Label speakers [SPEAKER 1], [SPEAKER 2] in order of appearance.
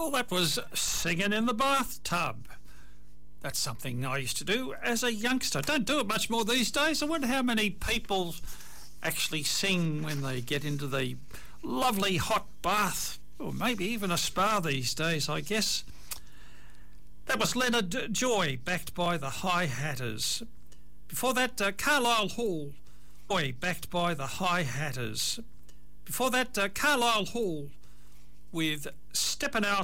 [SPEAKER 1] Oh, that was singing in the bathtub. That's something I used to do as a youngster. Don't do it much more these days. I wonder how many people actually sing when they get into the lovely hot bath, or maybe even a spa these days, I guess. That was Leonard Joy, backed by the High Hatters. Before that, Carlisle Hall, Joy, backed by the High Hatters. Before that, Carlisle Hall with Steppin' Out